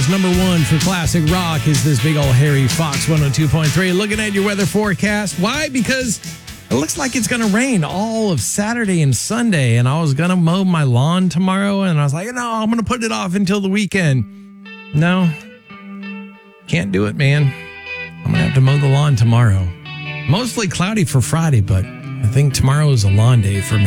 America's number one for classic rock is this big old hairy Fox 102.3. Looking at your weather forecast. Why? Because it looks like it's going to rain all of Saturday and Sunday. And I was going to mow my lawn tomorrow. And I was like, no, I'm going to put it off until the weekend. No, can't do it, man. I'm going to have to mow the lawn tomorrow. Mostly cloudy for Friday, but I think tomorrow is a lawn day for me.